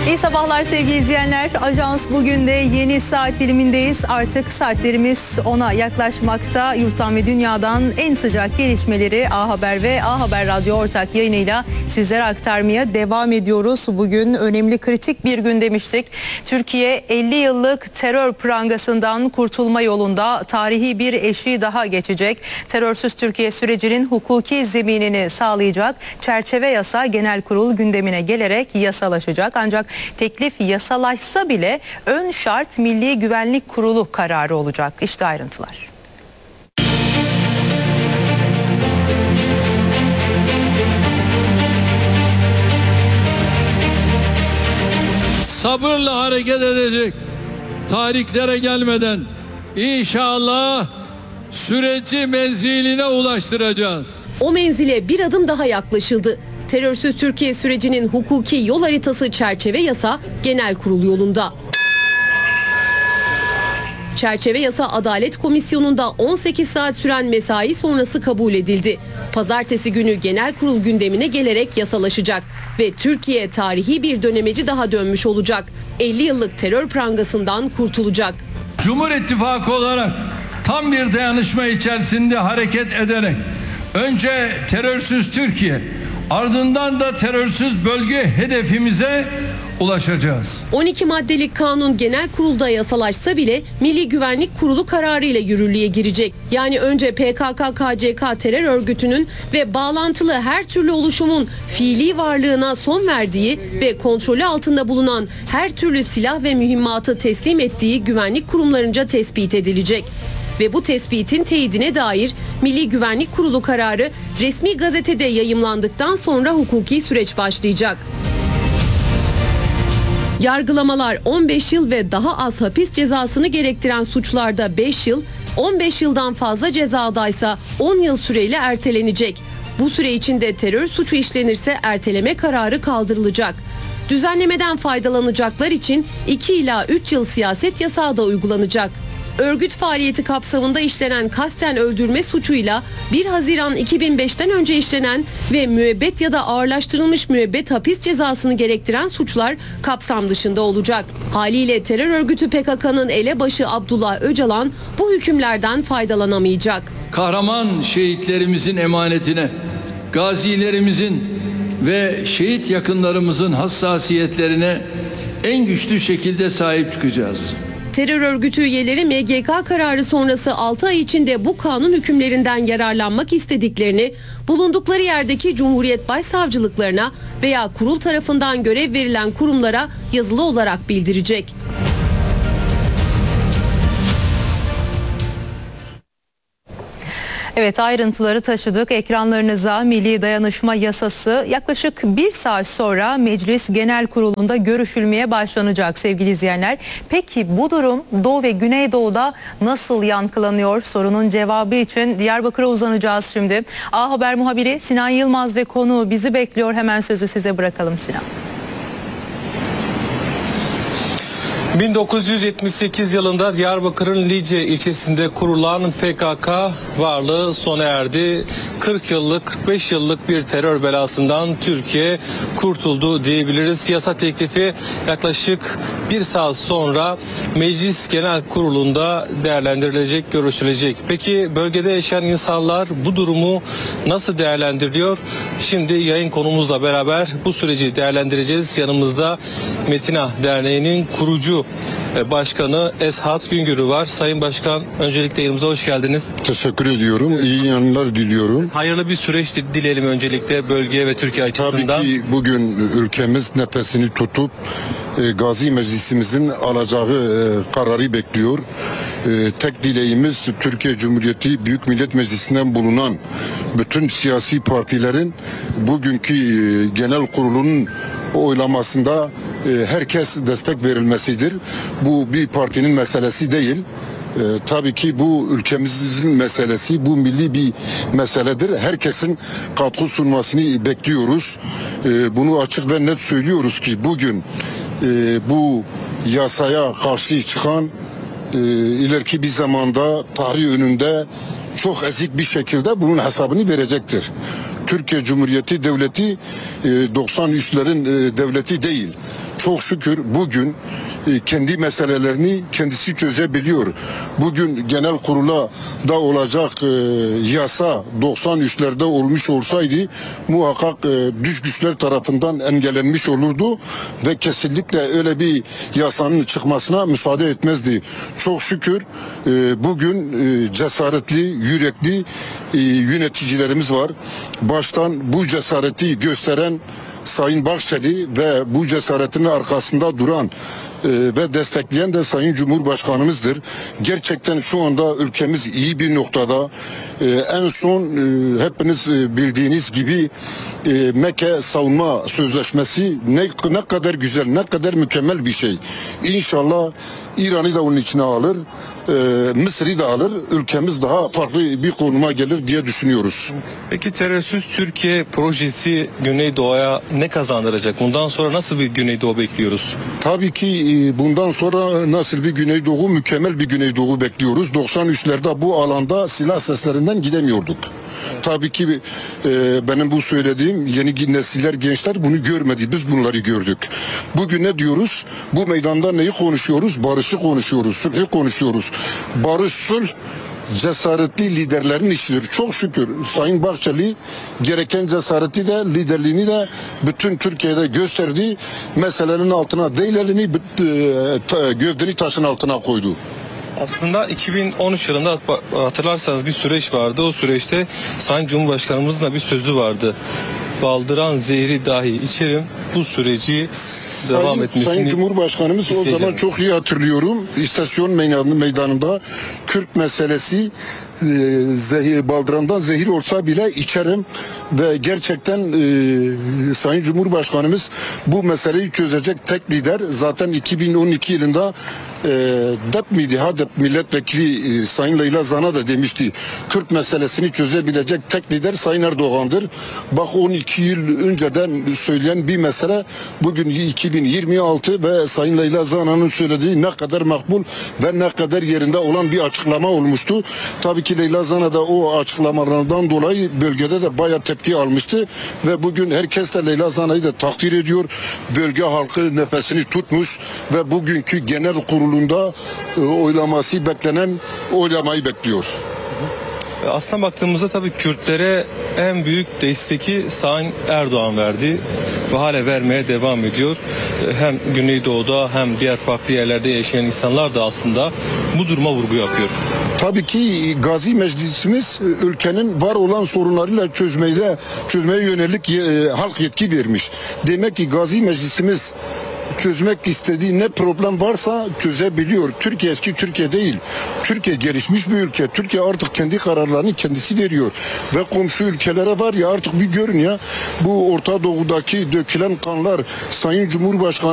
İyi sabahlar sevgili izleyenler. Ajans bugün de yeni saat dilimindeyiz. Artık saatlerimiz 10'a yaklaşmakta. Yurttan ve dünyadan en sıcak gelişmeleri A Haber ve A Haber Radyo ortak yayınıyla sizlere aktarmaya devam ediyoruz. Bugün önemli, kritik bir gün demiştik. Türkiye 50 yıllık terör prangasından kurtulma yolunda tarihi bir eşiği daha geçecek. Terörsüz Türkiye sürecinin hukuki zeminini sağlayacak çerçeve yasa genel kurul gündemine gelerek yasalaşacak. Ancak teklif yasalaşsa bile ön şart Milli Güvenlik Kurulu kararı olacak. İşte ayrıntılar. Sabırla hareket edecek. Tarihlere gelmeden inşallah süreci menziline ulaştıracağız. O menzile bir adım daha yaklaşıldı. Terörsüz Türkiye sürecinin hukuki yol haritası çerçeve yasa genel kurul yolunda. Çerçeve yasa Adalet Komisyonu'nda 18 saat süren mesai sonrası kabul edildi. Pazartesi günü genel kurul gündemine gelerek yasalaşacak ve Türkiye tarihi bir dönemeci daha dönmüş olacak. 50 yıllık terör prangasından kurtulacak. Cumhur İttifakı olarak tam bir dayanışma içerisinde hareket ederek önce terörsüz Türkiye, ardından da terörsüz bölge hedefimize ulaşacağız. 12 maddelik kanun genel kurulda yasalaşsa bile Milli Güvenlik Kurulu kararıyla yürürlüğe girecek. Yani önce PKK-KCK terör örgütünün ve bağlantılı her türlü oluşumun fiili varlığına son verdiği ve kontrolü altında bulunan her türlü silah ve mühimmatı teslim ettiği güvenlik kurumlarınca tespit edilecek. Ve bu tespitin teyidine dair Milli Güvenlik Kurulu kararı resmi gazetede yayımlandıktan sonra hukuki süreç başlayacak. Yargılamalar 15 yıl ve daha az hapis cezasını gerektiren suçlarda 5 yıl, 15 yıldan fazla cezadaysa 10 yıl süreyle ertelenecek. Bu süre içinde terör suçu işlenirse erteleme kararı kaldırılacak. Düzenlemeden faydalanacaklar için 2 ila 3 yıl siyaset yasağı da uygulanacak. Örgüt faaliyeti kapsamında işlenen kasten öldürme suçuyla 1 Haziran 2005'ten önce işlenen ve müebbet ya da ağırlaştırılmış müebbet hapis cezasını gerektiren suçlar kapsam dışında olacak. Haliyle terör örgütü PKK'nın elebaşı Abdullah Öcalan bu hükümlerden faydalanamayacak. Kahraman şehitlerimizin emanetine, gazilerimizin ve şehit yakınlarımızın hassasiyetlerine en güçlü şekilde sahip çıkacağız. Terör örgütü üyeleri MGK kararı sonrası 6 ay içinde bu kanun hükümlerinden yararlanmak istediklerini bulundukları yerdeki Cumhuriyet Başsavcılıklarına veya kurul tarafından görev verilen kurumlara yazılı olarak bildirecek. Evet, ayrıntıları taşıdık ekranlarınıza. Milli Dayanışma Yasası yaklaşık 1 saat sonra Meclis Genel Kurulu'nda görüşülmeye başlanacak sevgili izleyenler. Peki bu durum Doğu ve Güneydoğu'da nasıl yankılanıyor? Sorunun cevabı için Diyarbakır'a uzanacağız şimdi. A Haber muhabiri Sinan Yılmaz ve konuğu bizi bekliyor. Hemen sözü size bırakalım Sinan. 1978 yılında Diyarbakır'ın Lice ilçesinde kurulan PKK varlığı sona erdi. 40 yıllık, 45 yıllık bir terör belasından Türkiye kurtuldu diyebiliriz. Yasa teklifi yaklaşık 1 saat sonra Meclis Genel Kurulu'nda değerlendirilecek, görüşülecek. Peki bölgede yaşayan insanlar bu durumu nasıl değerlendiriyor? Şimdi yayın konumuzla beraber bu süreci değerlendireceğiz. Yanımızda Metina Derneği'nin kurucu başkanı Eshat Güngör'ü var. Sayın Başkan, öncelikle yanımıza hoş geldiniz. Teşekkür ediyorum. İyi yayınlar diliyorum. Hayırlı bir süreç dileyelim öncelikle bölge ve Türkiye açısından. Tabii ki bugün ülkemiz nefesini tutup Gazi Meclisimizin alacağı kararı bekliyor. Tek dileğimiz Türkiye Cumhuriyeti Büyük Millet Meclisi'nden bulunan bütün siyasi partilerin bugünkü genel kurulunun oylamasında herkes destek verilmesidir. Bu bir partinin meselesi değil. Tabii ki bu ülkemizin meselesi, bu milli bir meseledir. Herkesin katkı sunmasını bekliyoruz. Bunu açık ve net söylüyoruz ki bugün bu yasaya karşı çıkan ileriki bir zamanda tarih önünde çok ezik bir şekilde bunun hesabını verecektir. Türkiye Cumhuriyeti devleti 93'lerin devleti değil. çok şükür bugün kendi meselelerini kendisi çözebiliyor. Bugün genel kurula da olacak yasa 93'lerde olmuş olsaydı muhakkak dış güçler tarafından engellenmiş olurdu ve kesinlikle öyle bir yasanın çıkmasına müsaade etmezdi. Çok şükür bugün cesaretli, yürekli yöneticilerimiz var. Baştan bu cesareti gösteren Sayın Bahçeli ve bu cesaretin arkasında duran ve destekleyen de Sayın Cumhurbaşkanımızdır. Gerçekten şu anda ülkemiz iyi bir noktada. En son hepiniz bildiğiniz gibi Mekke Savunma Sözleşmesi ne kadar güzel, ne kadar mükemmel bir şey. İnşallah İran'ı da onun içine alır, Mısır'ı da alır, ülkemiz daha farklı bir konuma gelir diye düşünüyoruz. Peki terörsüz Türkiye projesi Güneydoğu'ya ne kazandıracak? Bundan sonra nasıl bir Güneydoğu bekliyoruz? Tabii ki bundan sonra nasıl bir Güneydoğu, mükemmel bir Güneydoğu bekliyoruz. 93'lerde bu alanda silah seslerinden gidemiyorduk. Tabii ki benim bu söylediğim yeni nesiller, gençler bunu görmedi. Biz bunları gördük. Bugün ne diyoruz? Bu meydanda neyi konuşuyoruz? Barışı konuşuyoruz, sulhü konuşuyoruz. Barış, sulh cesaretli liderlerin işidir. Çok şükür Sayın Bahçeli gereken cesareti de liderliğini de bütün Türkiye'de gösterdi. Meselenin altına değil elini gövdeni taşın altına koydu. Aslında 2013 yılında hatırlarsanız bir süreç vardı. O süreçte Sayın Cumhurbaşkanımızın da bir sözü vardı. Baldıran zehri dahi içerim, bu süreci devam etmesini Sayın Cumhurbaşkanımız isteyeceğim. O zaman çok iyi hatırlıyorum. İstasyon meydanında Kürt meselesi baldırandan zehir olsa bile içerim ve gerçekten Sayın Cumhurbaşkanımız bu meseleyi çözecek tek lider. Zaten 2012 yılında DEP miydi? HADEP milletvekili Sayın Leyla Zana da demişti. Kürt meselesini çözebilecek tek lider Sayın Erdoğan'dır. Bak 12 yıl önceden söyleyen bir mesele bugün 2026 ve Sayın Leyla Zana'nın söylediği ne kadar makbul ve ne kadar yerinde olan bir açıklama olmuştu. Tabii ki Leyla Zana da o açıklamalarından dolayı bölgede de bayağı tepki almıştı ve bugün herkes de Leyla Zana'yı da takdir ediyor. Bölge halkı nefesini tutmuş ve bugünkü genel kurulunda oylaması beklenen oylamayı bekliyor. Aslına baktığımızda tabii Kürtlere en büyük desteği Sayın Erdoğan verdi ve hala vermeye devam ediyor. Hem Güneydoğu'da hem diğer farklı yerlerde yaşayan insanlar da aslında bu duruma vurgu yapıyor. Tabii ki Gazi Meclisimiz ülkenin var olan sorunlarıyla çözmeye yönelik halk yetki vermiş. Demek ki Gazi Meclisimiz çözmek istediği ne problem varsa çözebiliyor. Türkiye eski Türkiye değil. Türkiye gelişmiş bir ülke. Türkiye artık kendi kararlarını kendisi veriyor. Ve komşu ülkelere var ya artık bir görün ya bu Orta Doğu'daki dökülen kanlar Sayın Cumhurbaşkanı